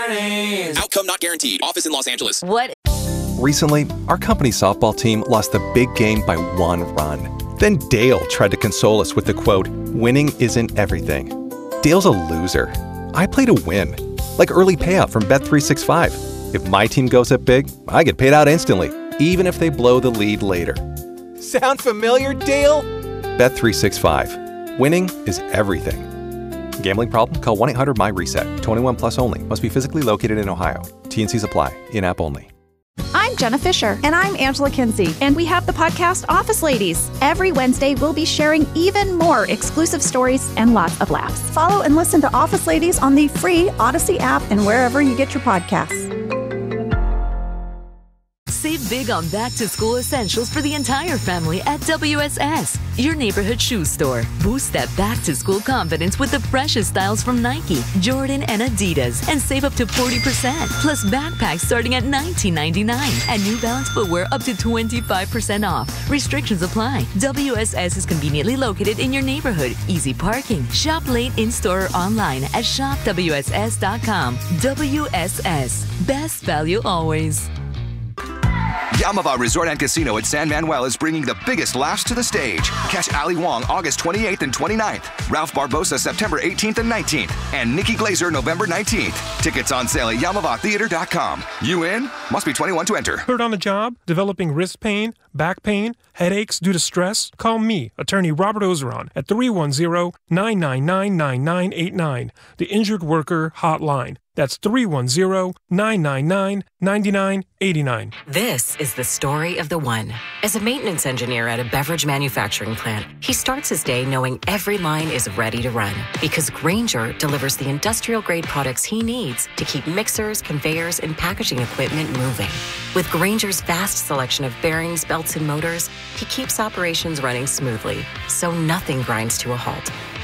attorneys. Outcome not guaranteed. Office in Los Angeles. What? Recently, our company softball team lost the big game by 1 run. Then Dale tried to console us with the quote, "Winning isn't everything." Dale's a loser. I play to win. Like early payout from Bet365. If my team goes up big, I get paid out instantly, even if they blow the lead later. Sound familiar, Dale? Bet365. Winning is everything. Gambling problem? Call 1-800-MY-RESET. 21 plus only. Must be physically located in Ohio. T&Cs apply. In-app only. I'm Jenna Fisher. And I'm Angela Kinsey. And we have the podcast Office Ladies. Every Wednesday, we'll be sharing even more exclusive stories and lots of laughs. Follow and listen to Office Ladies on the free Odyssey app and wherever you get your podcasts. Save big on back-to-school essentials for the entire family at WSS, your neighborhood shoe store. Boost that back-to-school confidence with the freshest styles from Nike, Jordan, and Adidas, and save up to 40%. Plus backpacks starting at $19.99 and New Balance footwear up to 25% off. Restrictions apply. WSS is conveniently located in your neighborhood. Easy parking. Shop late in-store or online at shopwss.com. WSS. Best value always. Yamava Resort and Casino at San Manuel is bringing the biggest laughs to the stage. Catch Ali Wong August 28th and 29th, Ralph Barbosa September 18th and 19th, and Nikki Glazer November 19th. Tickets on sale at YamavaTheater.com. You in? Must be 21 to enter. Hurt on the job? Developing wrist pain, back pain, headaches due to stress? Call me, attorney Robert Ozeron, at 310-999-9989, the Injured Worker Hotline. That's 310-999-9989. This is the story of the one. As a maintenance engineer at a beverage manufacturing plant, he starts his day knowing every line is ready to run because Grainger delivers the industrial-grade products he needs to keep mixers, conveyors, and packaging equipment moving. With Grainger's vast selection of bearings, belts, and motors, he keeps operations running smoothly, so nothing grinds to a halt.